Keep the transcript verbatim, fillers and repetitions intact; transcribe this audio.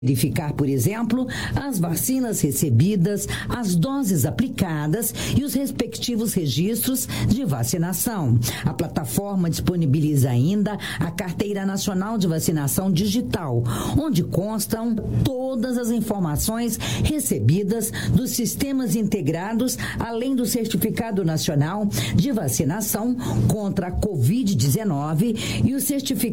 Verificar, por exemplo, as vacinas recebidas, as doses aplicadas e os respectivos registros de vacinação. A plataforma disponibiliza ainda a Carteira Nacional de Vacinação Digital, onde constam todas as informações recebidas dos sistemas integrados, além do Certificado Nacional de Vacinação contra a covid dezenove e o certificado